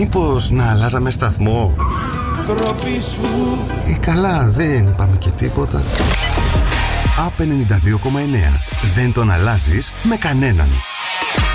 Μήπως να αλλάζαμε σταθμό? Καλά, δεν είπαμε και τίποτα. Α, 92,9. Δεν τον αλλάζεις με κανέναν.